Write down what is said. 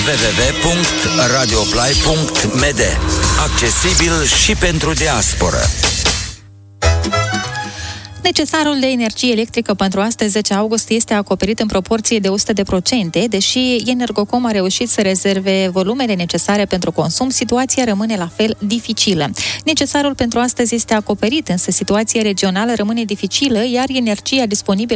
www.radioplay.md. Accesibil și pentru diasporă. Necesarul de energie electrică pentru astăzi, 10 august, este acoperit în proporție de 100%, deși Energocom a reușit să rezerve volumele necesare pentru consum, situația rămâne la fel dificilă. Necesarul pentru astăzi este acoperit, însă situația regională rămâne dificilă, iar energia disponibilă